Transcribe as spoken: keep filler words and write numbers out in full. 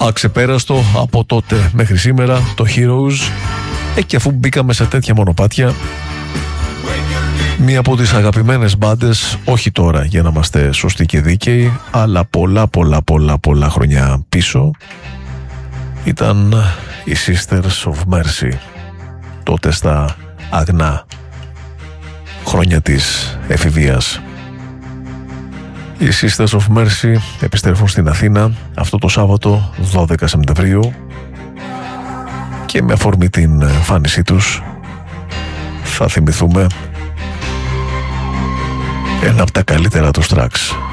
αξεπέραστο από τότε μέχρι σήμερα, το Heroes. Ε, και αφού μπήκαμε σε τέτοια μονοπάτια, μία από τις αγαπημένες μπάντες, όχι τώρα για να είμαστε σωστοί και δίκαιοι, αλλά πολλά πολλά πολλά πολλά χρόνια πίσω, ήταν οι Sisters of Mercy, τότε στα αγνά χρόνια της εφηβείας. Οι Sisters of Mercy επιστρέφουν στην Αθήνα αυτό το Σάββατο δώδεκα Σεπτεμβρίου και με αφορμή την εμφάνισή τους θα θυμηθούμε ένα από τα καλύτερα τους tracks.